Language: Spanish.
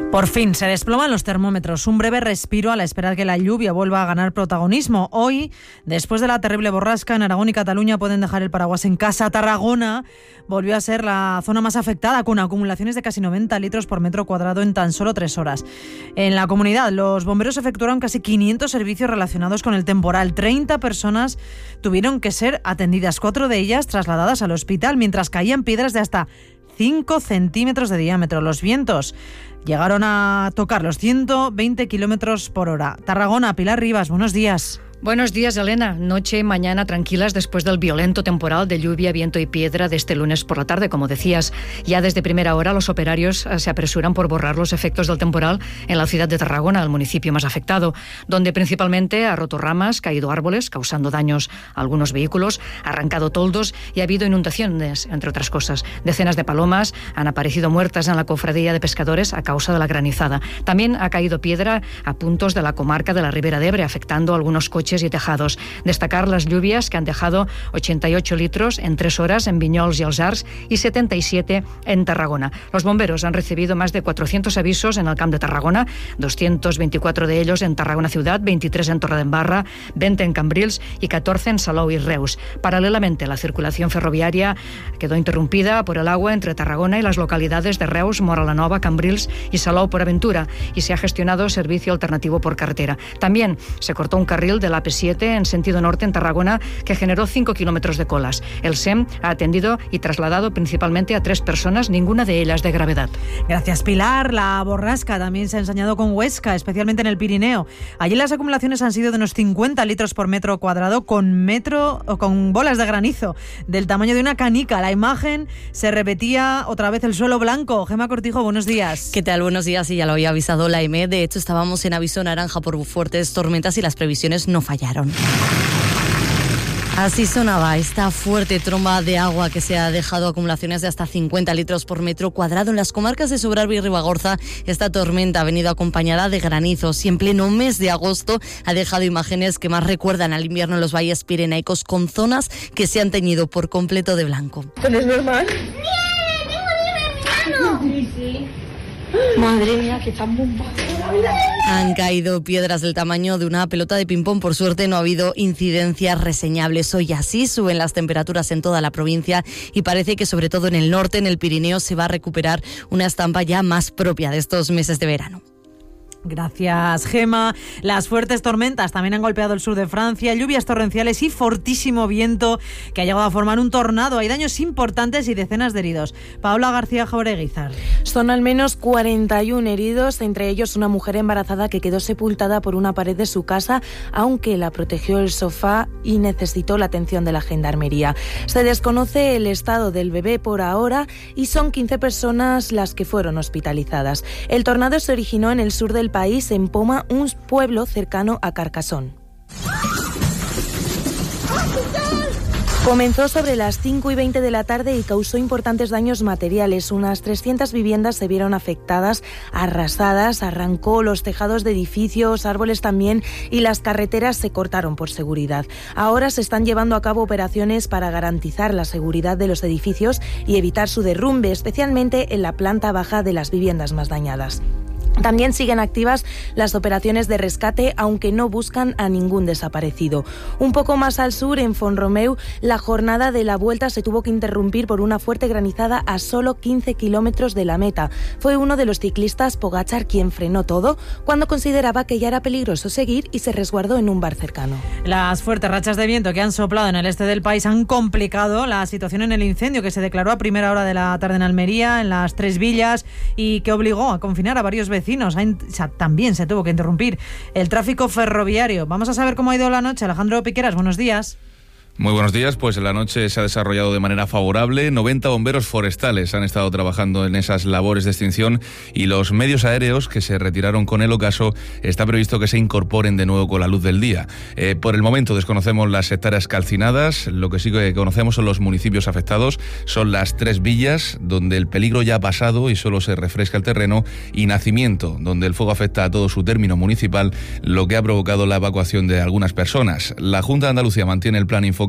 Por fin se desploman los termómetros, un breve respiro a la espera de que la lluvia vuelva a ganar protagonismo. Hoy, después de la terrible borrasca, en Aragón y Cataluña pueden dejar el paraguas en casa. Tarragona volvió a ser la zona más afectada, con acumulaciones de casi 90 litros por metro cuadrado en tan solo 3 horas. En la comunidad, los bomberos efectuaron casi 500 servicios relacionados con el temporal. 30 personas tuvieron que ser atendidas, 4 de ellas trasladadas al hospital, mientras caían piedras de hasta 5 centímetros de diámetro. Los vientos llegaron a tocar los 120 kilómetros por hora. Tarragona, Pilar Rivas, buenos días. Buenos días, Elena. Noche y mañana tranquilas después del violento temporal de lluvia, viento y piedra de este lunes por la tarde, como decías. Ya desde primera hora los operarios se apresuran por borrar los efectos del temporal en la ciudad de Tarragona, el municipio más afectado, donde principalmente ha roto ramas, caído árboles, causando daños a algunos vehículos, ha arrancado toldos y ha habido inundaciones, entre otras cosas. Decenas de palomas han aparecido muertas en la cofradía de pescadores a causa de la granizada. También ha caído piedra a puntos de la comarca de la Ribera d'Ebre, afectando a algunos coches y tejados. Destacar las lluvias que han dejado 88 litros en 3 horas en Vinyols y els Arcs y 77 en Tarragona. Los bomberos han recibido más de 400 avisos en el Camp de Tarragona, 224 de ellos en Tarragona Ciudad, 23 en Torredembarra, 20 en Cambrils y 14 en Salou y Reus. Paralelamente, la circulación ferroviaria quedó interrumpida por el agua entre Tarragona y las localidades de Reus, Móra la Nova, Cambrils y Salou por Aventura, y se ha gestionado servicio alternativo por carretera. También se cortó un carril de la AP7 en sentido norte en Tarragona, que generó 5 kilómetros de colas. El SEM ha atendido y trasladado principalmente a 3 personas, ninguna de ellas de gravedad. Gracias, Pilar. La borrasca también se ha ensañado con Huesca, especialmente en el Pirineo. Allí las acumulaciones han sido de unos 50 litros por metro cuadrado, con bolas de granizo del tamaño de una canica. La imagen se repetía otra vez, el suelo blanco. Gemma Cortijo, buenos días. ¿Qué tal? Buenos días. Y ya lo había avisado la EMET. De hecho, estábamos en aviso naranja por fuertes tormentas y las previsiones no fallaron. Así sonaba esta fuerte tromba de agua que se ha dejado acumulaciones de hasta 50 litros por metro cuadrado en las comarcas de Sobrarbe y Ribagorza. Esta tormenta ha venido acompañada de granizos y en pleno mes de agosto ha dejado imágenes que más recuerdan al invierno en los valles pirenaicos, con zonas que se han teñido por completo de blanco. ¿Esto no es normal? ¡Bien! ¡Tengo nieve en mi mano! Sí, sí. Madre mía, que están bombados. Han caído piedras del tamaño de una pelota de ping-pong. Por suerte no ha habido incidencias reseñables. Hoy así suben las temperaturas en toda la provincia y parece que sobre todo en el norte, en el Pirineo, se va a recuperar una estampa ya más propia de estos meses de verano. Gracias, Gema. Las fuertes tormentas también han golpeado el sur de Francia, lluvias torrenciales y fortísimo viento que ha llegado a formar un tornado. Hay daños importantes y decenas de heridos. Paola García Jaureguizar. Son al menos 41 heridos, entre ellos una mujer embarazada que quedó sepultada por una pared de su casa, aunque la protegió el sofá y necesitó la atención de la gendarmería. Se desconoce el estado del bebé por ahora y son 15 personas las que fueron hospitalizadas. El tornado se originó en el sur del país, en Poma, un pueblo cercano a Carcassonne. Comenzó sobre las 5:20 de la tarde y causó importantes daños materiales. Unas 300 viviendas se vieron afectadas, arrasadas, arrancó los tejados de edificios, árboles también, y las carreteras se cortaron por seguridad. Ahora se están llevando a cabo operaciones para garantizar la seguridad de los edificios y evitar su derrumbe, especialmente en la planta baja de las viviendas más dañadas. También siguen activas las operaciones de rescate, aunque no buscan a ningún desaparecido. Un poco más al sur, en Font-Romeu, la jornada de la Vuelta se tuvo que interrumpir por una fuerte granizada a solo 15 kilómetros de la meta. Fue uno de los ciclistas, Pogačar, quien frenó todo cuando consideraba que ya era peligroso seguir y se resguardó en un bar cercano. Las fuertes rachas de viento que han soplado en el este del país han complicado la situación en el incendio que se declaró a primera hora de la tarde en Almería, en las Tres Villas, y que obligó a confinar a varios vecinos. También se tuvo que interrumpir el tráfico ferroviario. Vamos a saber cómo ha ido la noche. Alejandro Piqueras, buenos días. Muy buenos días. Pues la noche se ha desarrollado de manera favorable. 90 bomberos forestales han estado trabajando en esas labores de extinción y los medios aéreos que se retiraron con el ocaso está previsto que se incorporen de nuevo con la luz del día. Por el momento desconocemos las hectáreas calcinadas. Lo que sí que conocemos son los municipios afectados. Son las Tres Villas, donde el peligro ya ha pasado y solo se refresca el terreno, y Nacimiento, donde el fuego afecta a todo su término municipal, lo que ha provocado la evacuación de algunas personas. La Junta de Andalucía mantiene el plan Info